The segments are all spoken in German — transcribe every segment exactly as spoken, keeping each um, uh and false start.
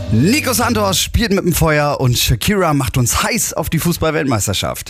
Nico Santos spielt mit dem Feuer und Shakira macht uns heiß auf die Fußball-Weltmeisterschaft.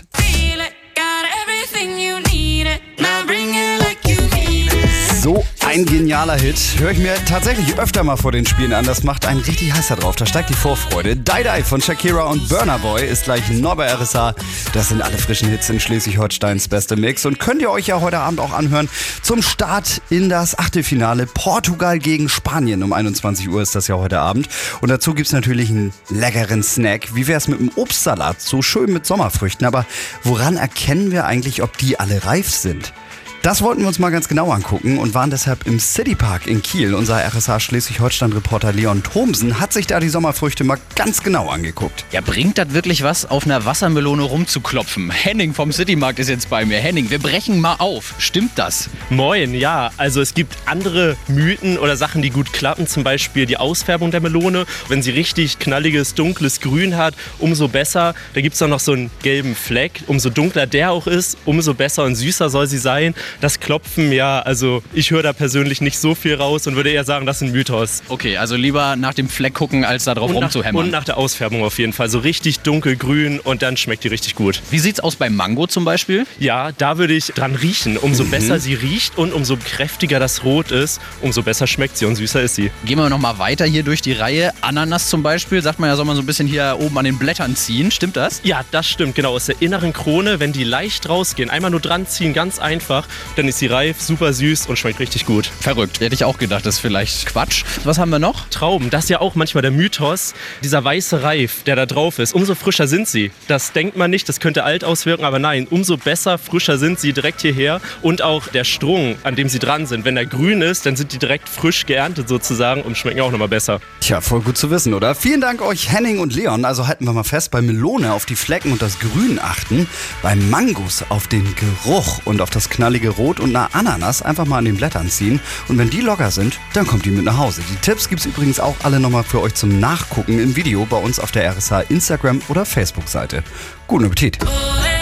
So ein genialer Hit. Höre ich mir tatsächlich öfter mal vor den Spielen an. Das macht einen richtig heiß da drauf. Da steigt die Vorfreude. Die Die von Shakira und Burna Boy ist gleich neu bei R S A. Das sind alle frischen Hits in Schleswig-Holsteins beste Mix. Und könnt ihr euch ja heute Abend auch anhören zum Start in das Achtelfinale. Portugal gegen Spanien. Um einundzwanzig Uhr ist das ja heute Abend. Und dazu gibt's natürlich einen leckeren Snack. Wie wär's mit einem Obstsalat? So schön mit Sommerfrüchten. Aber woran erkennen wir eigentlich, ob die alle reif sind? Das wollten wir uns mal ganz genau angucken und waren deshalb im Citypark in Kiel. Unser R S A Schleswig-Holstein-Reporter Leon Thomsen hat sich da die Sommerfrüchte mal ganz genau angeguckt. Ja, bringt das wirklich was, auf einer Wassermelone rumzuklopfen? Henning vom Citymarkt ist jetzt bei mir. Henning, wir brechen mal auf. Stimmt das? Moin, ja. Also es gibt andere Mythen oder Sachen, die gut klappen. Zum Beispiel die Ausfärbung der Melone. Wenn sie richtig knalliges, dunkles Grün hat, umso besser. Da gibt es auch noch so einen gelben Fleck. Umso dunkler der auch ist, umso besser und süßer soll sie sein. Das Klopfen, ja, also ich höre da persönlich nicht so viel raus und würde eher sagen, das ist ein Mythos. Okay, also lieber nach dem Fleck gucken, als da drauf und rumzuhämmern. Nach, und nach der Ausfärbung auf jeden Fall. So richtig dunkelgrün und dann schmeckt die richtig gut. Wie sieht's aus beim Mango zum Beispiel? Ja, da würde ich dran riechen. Umso Mhm. besser sie riecht und umso kräftiger das Rot ist, umso besser schmeckt sie und süßer ist sie. Gehen wir nochmal weiter hier durch die Reihe. Ananas zum Beispiel, sagt man ja, soll man so ein bisschen hier oben an den Blättern ziehen. Stimmt das? Ja, das stimmt, genau. Aus der inneren Krone, wenn die leicht rausgehen, einmal nur dran ziehen, ganz einfach, dann ist sie reif, super süß und schmeckt richtig gut. Verrückt. Hätte ich auch gedacht, das ist vielleicht Quatsch. Was haben wir noch? Trauben, das ist ja auch manchmal der Mythos. Dieser weiße Reif, der da drauf ist, umso frischer sind sie. Das denkt man nicht, das könnte alt auswirken, aber nein, umso besser, frischer sind sie direkt hierher. Und auch der Strung, an dem sie dran sind. Wenn der grün ist, dann sind die direkt frisch geerntet sozusagen und schmecken auch nochmal besser. Tja, voll gut zu wissen, oder? Vielen Dank euch, Henning und Leon. Also halten wir mal fest, bei Melone auf die Flecken und das Grün achten, bei Mangos auf den Geruch und auf das knallige Rot und eine Ananas einfach mal an den Blättern ziehen. Und wenn die locker sind, dann kommt die mit nach Hause. Die Tipps gibt's übrigens auch alle nochmal für euch zum Nachgucken im Video bei uns auf der R S A Instagram- oder Facebook-Seite. Guten Appetit!